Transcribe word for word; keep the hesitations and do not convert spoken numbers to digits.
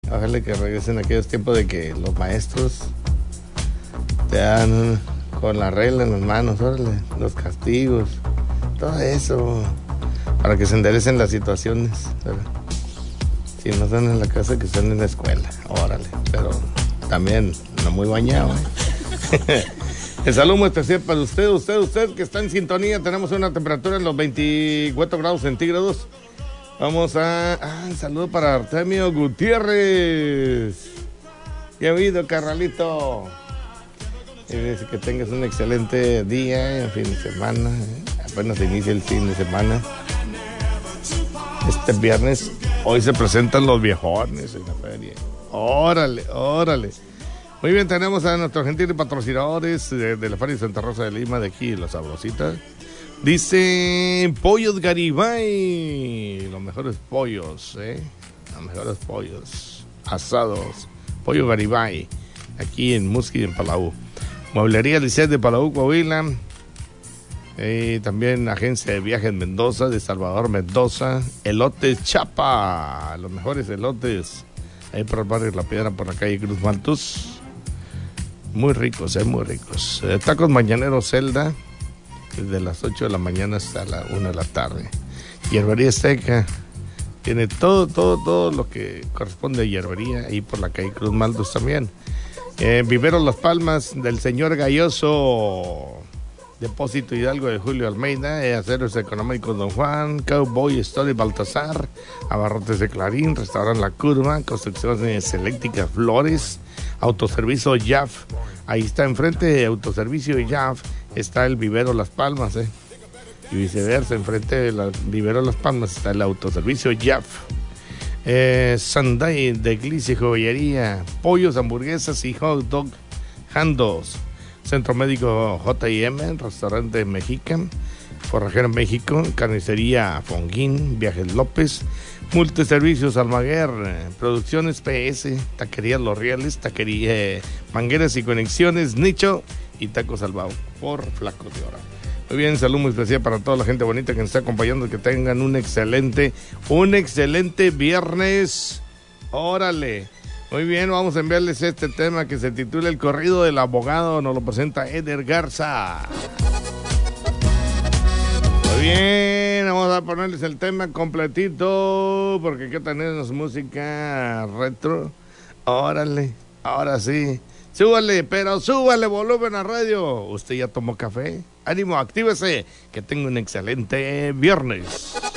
Ojalá que regresen aquellos tiempos de que los maestros te dan con la regla en las manos, órale, los castigos, todo eso, para que se enderecen las situaciones, ¿verdad? Si no están en la casa, que estén en la escuela, órale, pero también no muy bañado, ¿eh? El saludo especial para usted, usted, usted que está en sintonía. Tenemos una temperatura en los veinticuatro grados centígrados. Vamos a... Ah, un saludo para Artemio Gutiérrez. ¿Qué ha habido, carnalito? Y dice que tengas un excelente día, en fin de semana. ¿eh? Apenas se inicia el fin de semana. Este viernes, hoy se presentan los viejones en la feria. Órale, órale. Muy bien, tenemos a nuestros gentiles patrocinadores de, de la Feria de Santa Rosa de Lima, de aquí, La Sabrosita. Dice Pollos Garibay, los mejores pollos, ¿eh? Los mejores pollos asados. Pollo Garibay, aquí en Musqui, en Palau. Mueblería Licet de Palau, Coahuila. Eh, también agencia de viajes Mendoza, de Salvador Mendoza. Elotes Chapa, los mejores elotes. Ahí por el barrio La Piedra, por la calle Cruz Maltus. Muy ricos, eh, muy ricos. Eh, tacos mañaneros Celda, desde las ocho de la mañana hasta la una de la tarde. Hierbería Azteca, tiene todo, todo, todo lo que corresponde a hierbería, ahí por la calle Cruz Maltus también. Eh, Viveros Las Palmas, del señor Galloso. Depósito Hidalgo de Julio Almeida, eh, Aceros Económicos Don Juan, Cowboy Story Baltasar, Abarrotes de Clarín, Restaurante La Curva, Construcciones Eléctricas Flores, Autoservicio Y A F, ahí está enfrente de Autoservicio Y A F, está el Vivero Las Palmas, eh, y viceversa, enfrente del Vivero Las Palmas está el Autoservicio Y A F. Eh, Sunday de Glicia y Joyería, pollos, hamburguesas y hot dog handos. Centro Médico J y M, Restaurante Mexican, Forrajero México, Carnicería Fonguín, Viajes López, Multiservicios Almaguer, Producciones P S, Taquería Los Reales, Taquería eh, Mangueras y Conexiones, Nicho y Tacos Salvado por Flacos de Oro. Muy bien, saludo muy especial para toda la gente bonita que nos está acompañando, que tengan un excelente, un excelente viernes. Órale. Muy bien, vamos a enviarles este tema que se titula El Corrido del Abogado, nos lo presenta Eder Garza. Muy bien, vamos a ponerles el tema completito, porque aquí tenemos música retro. Órale, ahora sí, súbale, pero súbale volumen a radio. ¿Usted ya tomó café? Ánimo, actívese, que tenga un excelente viernes.